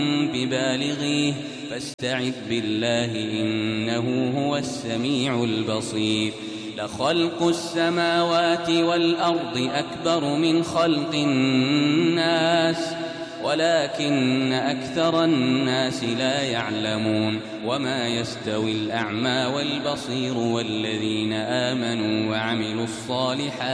ببالغيه فاستعذ بالله إنه هو السميع البصير لخلق السماوات والأرض أكبر من خلق الناس ولكن أكثر الناس لا يعلمون وما يستوي الأعمى والبصير والذين آمنوا وعملوا الصالحات